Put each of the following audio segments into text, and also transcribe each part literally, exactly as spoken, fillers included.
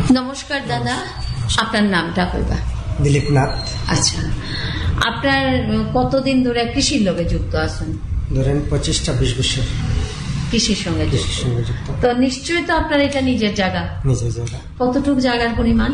নমস্কার দাদা, আপনার নামটা কইবা? দিলীপ নাথ। আচ্ছা, আপনার কতদিন ধরে কৃষির লগে যুক্ত আছেন? ধরেন পঁচিশ ছাব্বিশ বছর কৃষির সঙ্গে যুক্ত। সঙ্গে যুক্ত। তো নিশ্চয়ই তো আপনার এটা নিজের জায়গা? নিজের জায়গা। কতটুক জায়গার পরিমাণ?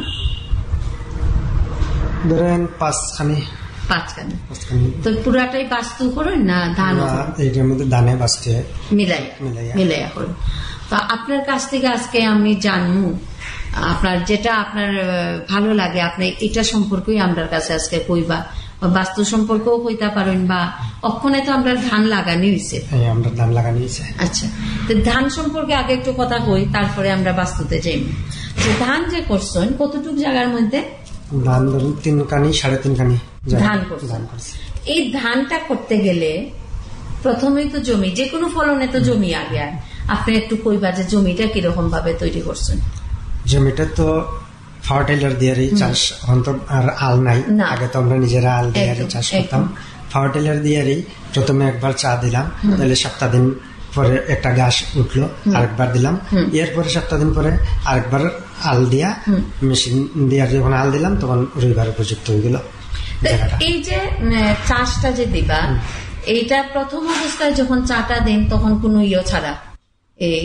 ধরেন পাঁচখানি। পাঁচখানি। পাঁচখানি। তো পুরাটাই বাস্তু করেন না ধান? এইটার মধ্যে ধানে বাঁচতে মিলাইয়া মিলাইয়া করেন। তো আপনার কাছ থেকে আজকে আমি জানবো আপনার যেটা আপনার ভালো লাগে, আপনি এটা সম্পর্কেই আমার কাছে আজকে কইবা। বাস্তু সম্পর্কেও কইতে পারেন, বা অক্ষণে তো আমরা ধান লাগানি হয়েছে। আমরা ধান লাগানি হয়েছে। আচ্ছা, তো ধান সম্পর্কে আগে একটু কথা কই, তারপরে আমরা বাস্তুতে যাই। যে ধান যে করছেন কতটুক জায়গার মধ্যে? ধান ধরুন তিন কানি সাড়ে তিন কানি ধান করছেন। এই ধানটা করতে গেলে প্রথমেই তো জমি, যে কোনো ফলনে তো জমি আগে। আপনি একটু কইবা যে জমিটা কিরকম ভাবে তৈরি করছেন? জমিটা তো ফার্টিলাইজার দিয়ে চাষ, এখন তো আর আল নাই। আগে তো আমরা নিজেরা আল দিয়ে চাষ করতাম। ফার্টিলাইজার দিয়ে প্রথমে একবার চা দিলাম, তাহলে সপ্তাহ দিন পরে একটা গাছ উঠলো, আরেকবার দিলাম। এরপরে সপ্তাহ দিন পরে আরেকবার আল দিয়া মেশিন দিয়ে যখন আল দিলাম তখন রবিবার উপযুক্ত হয়ে গেল। এই যে চাষটা যে দিবা, এইটা প্রথম অবস্থায় যখন চাটা দেন তখন কোনো ইয়ে ছাড়া, এই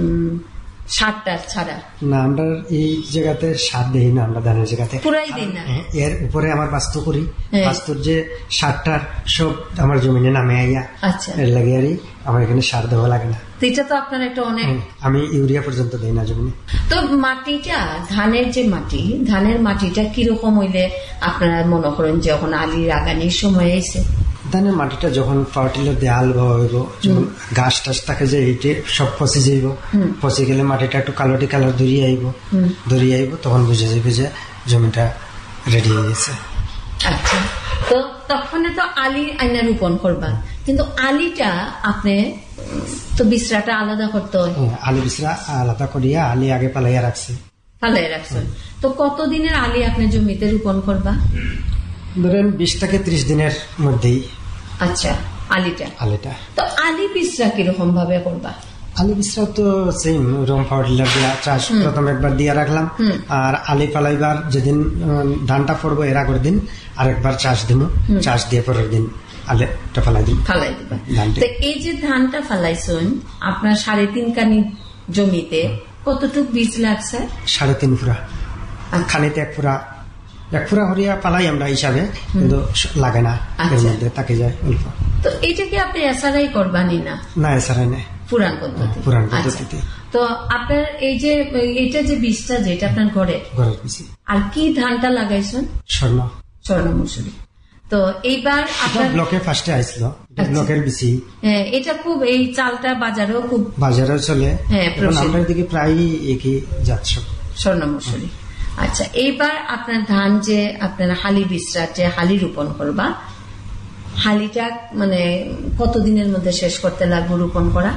সারটা ছাড়া না, আমরা এই জায়গাতে সার দিই না, আমরা ধানের জায়গাতে পুরাই দিই না। এর উপরে আমার বাস্তু করি, বাস্তুর যে সারটার সব আমার জমিনে নামে আইয়া। আচ্ছা, এর লাগে আর আমার এখানে সার দেওয়া লাগে না। এটা তো আপনার একটা অনেক, আমি ইউরিয়া পর্যন্ত দিই না জমিনে। তো মাটিটা, ধানের যে মাটি, ধানের মাটিটা কিরকম হইলে আপনারা মনে করেন যে যখন আলি লাগানির সময় এসে? ধানের মাটিটা যখন ফার্টিলাইজার দিয়ে আল হইব, যখন গাছ টাছ থাকে যে এইটা সব পচে যাইব, পচে গেলে মাটিটা একটু কালোটি কালার ধরিয়ে আইব, ধরিয়ে আইব, তখন বুঝে যাবে যে জমিটা রেডি হয়ে গেছে। আচ্ছা, তো তখন তো আলি আইনা রোপণ করবা, কিন্তু আলিটা আপনি তো বিছরাটা আলাদা করতে হয়। আলি বিছরা আলাদা করিয়া আলি আগে পালাইয়া রাখছি। পালাইয়া রাখছেন। তো কতদিনের আলি আপনি জমিতে রোপণ করবা? ধরেন বিশ থেকে ত্রিশ দিনের মধ্যেই। আচ্ছা, আলিটা আলিটা তো আলি বিছরা কিরকম ভাবে করবা? আলি বিছরা তো সেম রুম ফার্টিলাইজার দিয়া চাষ প্রথম একবার দিয়ে রাখলাম, আর আলি পালাইবার যেদিন ধানটা পড়বো এর আগের দিন আরেকবার চাষ দিব, চাষ দিয়ে পরের দিন আলিটা ফালাই দিব ফালাই দিবা। তো এই যে ধানটা ফালাইছেন আপনার সাড়ে তিন কানি জমিতে, কতটুক বীজ লাগছে? সাড়ে তিন ফুরা। খানিতে এক ফুরা, এক ফুরা হরিয়া পালাই আমরা হিসাবে, কিন্তু লাগে না, এর মধ্যে তাকে যায় অল্প। তো এইটা কি আপনি এসআরআই করবানি? না না, এসআরআই নাই, পুরান পদ্ধতি। পুরান পদ্ধতিতে। তো আপনার এই যে এইটা যে বীজটা যেটা আপনার ঘরে ঘরের বীজ, আর কি ধানটা লাগাইছেন? স্বর্ণ, স্বর্ণ মসুরি। তো এইবার আপনার ব্লকে ফার্স্টে আইছিল, ব্লকের বিসি। হ্যাঁ, এটা খুব, এই চালটা বাজারেও খুব, বাজারেও চলে। হ্যাঁ, আমরা দিকে প্রায় একই জাত সব স্বর্ণ মসুরি। আচ্ছা, এইবার আপনার ধান যে আপনার হালি বিছরা যে হালি রোপণ করবা, হালিটা মানে কতদিনের মধ্যে শেষ করতে লাগবে রোপণ করা?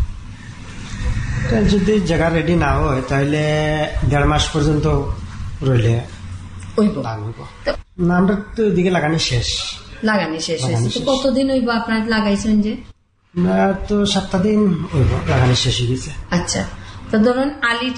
যদি জায়গা রেডি না হয় তাহলে দেড় মাস পর্যন্ত রইলে ধান হইব। না, আমরা তো এদিকে লাগানি শেষ, লাগানি শেষ হয়েছে। কতদিন হইব আপনার লাগাইছেন? যে তো সপ্তাহ দিন হইব লাগানি শেষ হয়ে গেছে। আচ্ছা, তো ধরুন আলি